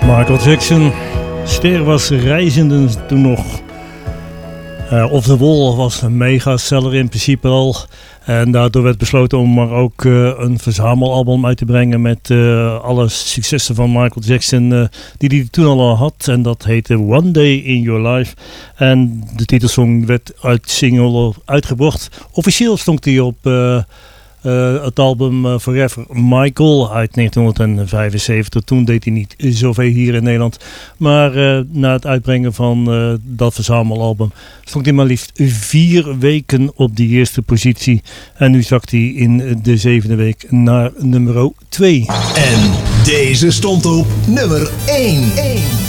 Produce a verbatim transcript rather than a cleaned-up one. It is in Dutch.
Michael Jackson, ster was reizende toen nog. Uh, Off the Wall was een megaseller in principe al. En daardoor werd besloten om maar ook uh, een verzamelalbum uit te brengen met uh, alle successen van Michael Jackson uh, die hij toen al had. En dat heette One Day in Your Life. En de titelsong werd uit single uitgebracht. Officieel stond hij op uh, uh, het album uh, Forever Michael uit negentien vijfenzeventig. Toen deed hij niet zoveel hier in Nederland. Maar uh, na het uitbrengen van uh, dat verzamelalbum stond hij maar liefst vier weken op die eerste positie. En nu zakt hij in de zevende week naar nummer twee. En deze stond op nummer één.